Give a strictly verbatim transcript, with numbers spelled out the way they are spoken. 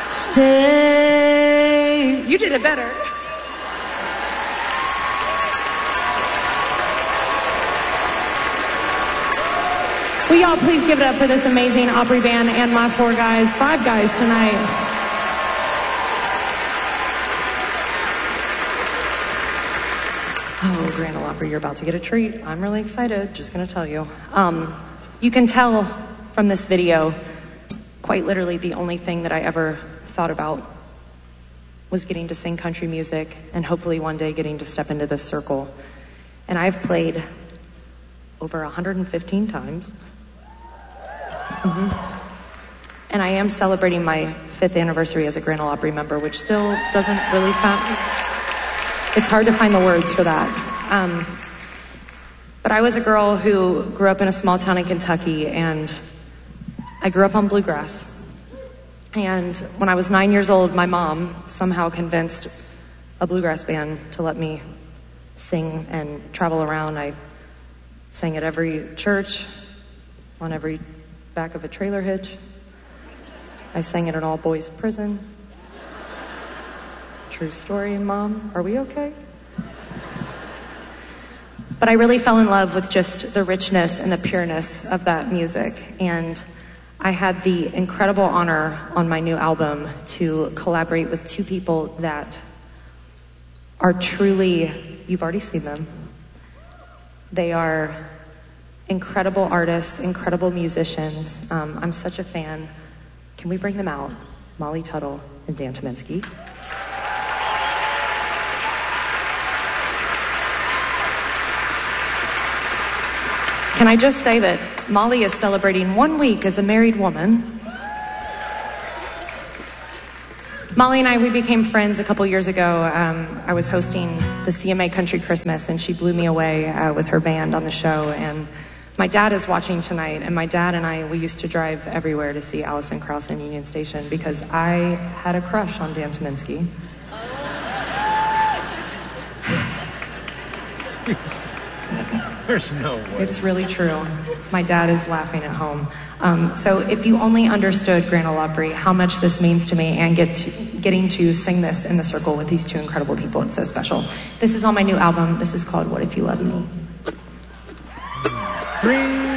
Stay. You did it better. Will y'all please give it up for this amazing Opry band and my four guys, five guys tonight. Oh, Grand Ole Opry, you're about to get a treat. I'm really excited, just gonna tell you. Um, you can tell from this video, quite literally the only thing that I ever thought about was getting to sing country music and hopefully one day getting to step into this circle. And I've played over one hundred fifteen times. Mm-hmm. And I am celebrating my fifth anniversary as a Grand Ole Opry member, which still doesn't really count. It's hard to find the words for that. Um, but I was a girl who grew up in a small town in Kentucky, and I grew up on bluegrass. And when I was nine years old, my mom somehow convinced a bluegrass band to let me sing and travel around. I sang at every church, on every back of a trailer hitch. I sang at an all-boys prison. True story, Mom. Are we okay? But I really fell in love with just the richness and the pureness of that music. And I had the incredible honor on my new album to collaborate with two people that are truly, you've already seen them. They are incredible artists, incredible musicians. Um, I'm such a fan. Can we bring them out? Molly Tuttle and Dan Tyminski. Can I just say that Molly is celebrating one week as a married woman. Molly and I, we became friends a couple years ago. Um, I was hosting the C M A Country Christmas, and she blew me away uh, with her band on the show. And my dad is watching tonight, and my dad and I, we used to drive everywhere to see Alison Krauss in Union Station because I had a crush on Dan Tyminski. There's no way. It's really true. My dad is laughing at home. Um, so if you only understood Grand Ole Opry, how much this means to me, and get to, getting to sing this in the circle with these two incredible people, it's so special. This is on my new album. This is called What If You Loved Me? Three.